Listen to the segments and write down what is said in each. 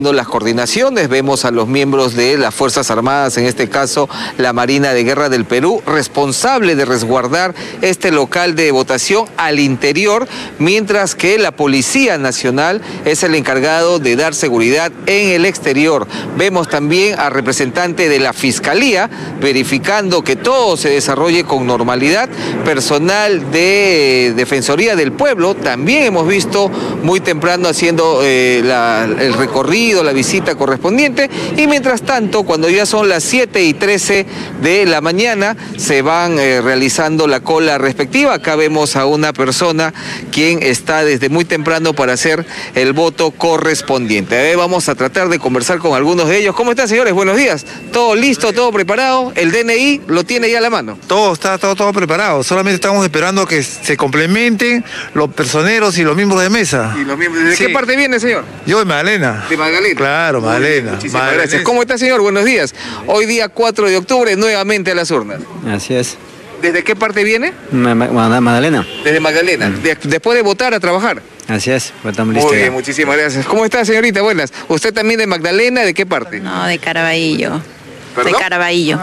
Las coordinaciones, vemos a los miembros de las Fuerzas Armadas, en este caso la Marina de Guerra del Perú, responsable de resguardar este local de votación al interior, mientras que la Policía Nacional es el encargado de dar seguridad en el exterior. Vemos también a representantes de la Fiscalía verificando que todo se desarrolle con normalidad, personal de Defensoría del Pueblo, también hemos visto muy temprano haciendo el recorrido, la visita correspondiente, y mientras tanto, cuando ya son las 7:13 de la mañana, se van realizando la cola respectiva. Acá vemos a una persona quien está desde muy temprano para hacer el voto correspondiente. Vamos a tratar de conversar con algunos de ellos. ¿Cómo están, señores? Buenos días. ¿Todo listo? ¿Todo preparado? ¿El DNI lo tiene ya a la mano? Todo está todo preparado. Solamente estamos esperando que se complementen los personeros y los miembros de mesa. ¿Y los miembros? ¿De qué parte viene, señor? Yo de Magdalena. ¿De Magdalena? Claro, Magdalena. Muchísimas gracias. ¿Cómo está, señor? Buenos días. Hoy día 4 de octubre, nuevamente a las urnas. Así es. ¿Desde qué parte viene? Magdalena. Desde Magdalena. Después de votar, a trabajar. Así es, estamos listos. Muy bien, muchísimas gracias. ¿Cómo está, señorita? Buenas. ¿Usted también de Magdalena? ¿De qué parte? No, de Caraballo. ¿Perdón? De Caraballo.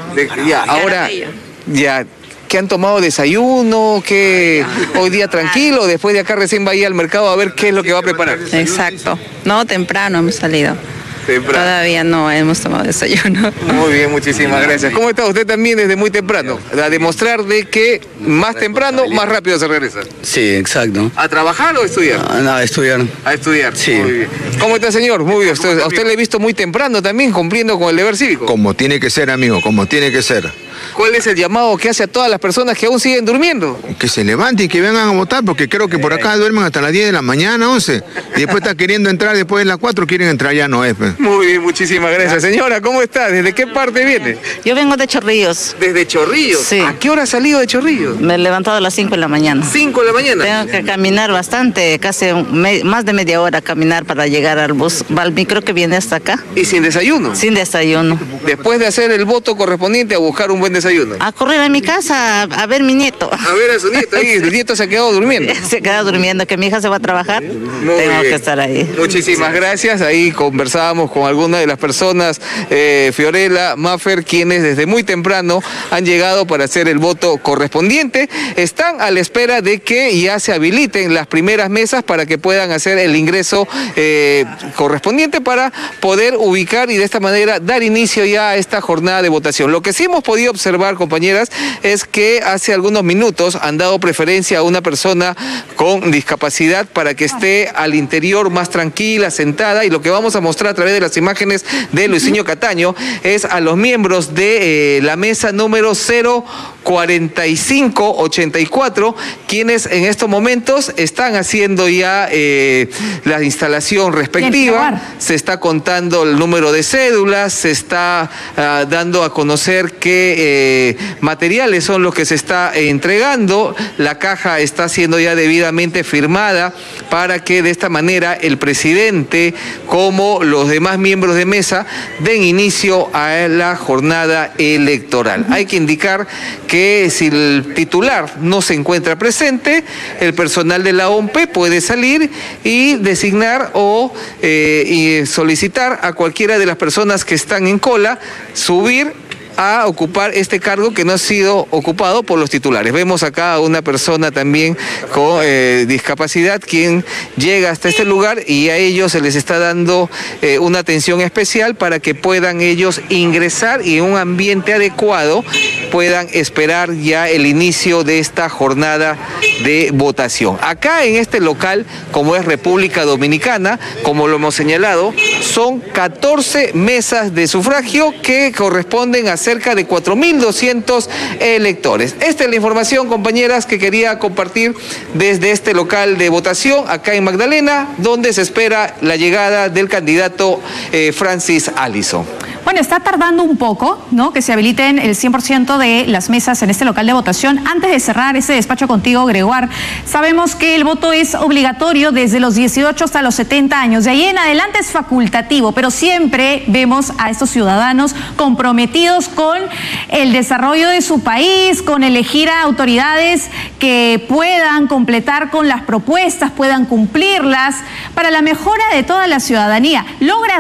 Ahora, ya. ¿Qué han tomado desayuno? ¿Qué hoy día tranquilo? Después de acá recién va a ir al mercado a ver qué es lo que va a preparar. Exacto. No, temprano hemos salido. Temprano. Todavía no hemos tomado desayuno. Muy bien, muchísimas gracias. ¿Cómo está usted también desde muy temprano? A demostrar de que más temprano, más rápido se regresa. Sí, exacto. ¿A trabajar o a estudiar? No, a estudiar. A estudiar. Sí. Muy bien. ¿Cómo está, señor? Muy bien. A usted le he visto muy temprano también cumpliendo con el deber cívico. Como tiene que ser, amigo, como tiene que ser. ¿Cuál es el llamado que hace a todas las personas que aún siguen durmiendo? Que se levanten y que vengan a votar, porque creo que por acá duermen hasta las 10 de la mañana, 11. Y después está queriendo entrar, después de las 4 quieren entrar, ya no es. Pues. Muy bien, muchísimas gracias. Señora, ¿cómo está? ¿Desde qué parte viene? Yo vengo de Chorrillos. ¿Desde Chorrillos? Sí. ¿A qué hora ha salido de Chorrillos? Me he levantado a las 5 de la mañana. 5 de la mañana. Tengo que caminar bastante, casi más de media hora caminar para llegar al bus. Al micro que viene hasta acá. ¿Y sin desayuno? Sin desayuno. Después de hacer el voto correspondiente, a buscar un buen desayuno. A correr a mi casa a ver mi nieto. A ver a su nieto ahí, el nieto se ha quedado durmiendo. Se queda durmiendo, que mi hija se va a trabajar. Muy Tengo bien. que estar ahí. Muchísimas gracias. Ahí conversábamos con algunas de las personas, Fiorella, Maffer, quienes desde muy temprano han llegado para hacer el voto correspondiente. Están a la espera de que ya se habiliten las primeras mesas para que puedan hacer el ingreso correspondiente para poder ubicar y de esta manera dar inicio ya a esta jornada de votación. Lo que sí hemos podido observar, compañeras, es que hace algunos minutos han dado preferencia a una persona con discapacidad para que esté al interior más tranquila, sentada, y lo que vamos a mostrar a través de las imágenes de Luisinho Cataño es a los miembros de la mesa número 04584, quienes en estos momentos están haciendo ya la instalación respectiva, se está contando el número de cédulas, se está dando a conocer qué materiales son los que se está entregando, la caja está siendo ya debidamente firmada para que de esta manera el presidente como los demás miembros de mesa den inicio a la jornada electoral. Hay que indicar que si el titular no se encuentra presente, el personal de la OMPE puede salir y designar o y solicitar a cualquiera de las personas que están en cola subir a ocupar este cargo que no ha sido ocupado por los titulares. Vemos acá a una persona también con discapacidad quien llega hasta este lugar y a ellos se les está dando una atención especial para que puedan ellos ingresar y en un ambiente adecuado puedan esperar ya el inicio de esta jornada de votación. Acá en este local, como es República Dominicana, como lo hemos señalado, son 14 mesas de sufragio que corresponden a cerca de 4.200 electores. Esta es la información, compañeras, que quería compartir desde este local de votación acá en Magdalena, donde se espera la llegada del candidato Francis Allison. Bueno, está tardando un poco, ¿no?, que se habiliten el 100% de las mesas en este local de votación. Antes de cerrar ese despacho contigo, Gregoire, sabemos que el voto es obligatorio desde los 18 hasta los 70 años. De ahí en adelante es facultativo, pero siempre vemos a estos ciudadanos comprometidos con el desarrollo de su país, con elegir a autoridades que puedan completar con las propuestas, puedan cumplirlas para la mejora de toda la ciudadanía. Logra